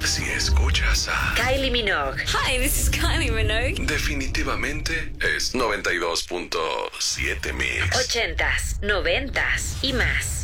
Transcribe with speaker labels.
Speaker 1: si escuchas a
Speaker 2: Kylie Minogue.
Speaker 3: Hi, this is Kylie Minogue.
Speaker 1: definitivamente es 92.7 Mix.
Speaker 2: 80s, 90s y más.